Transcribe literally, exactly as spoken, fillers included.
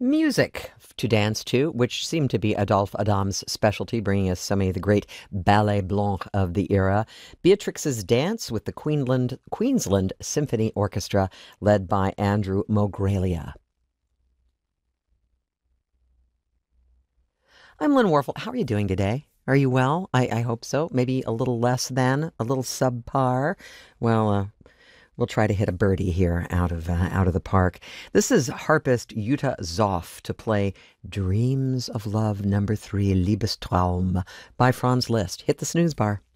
Music to dance to, which seemed to be Adolphe Adam's specialty, bringing us some of the great ballet blanc of the era. Beatrix's Dance with the Queensland, Queensland Symphony Orchestra, led by Andrew Mogralia. I'm Lynn Warfel. How are you doing today? Are you well? I, I hope so. Maybe a little less than, a little subpar. Well, uh, we'll try to hit a birdie here out of uh, out of the park. This is harpist Jutta Zoff to play Dreams of Love number three, Liebestraum, by Franz Liszt. Hit the snooze bar.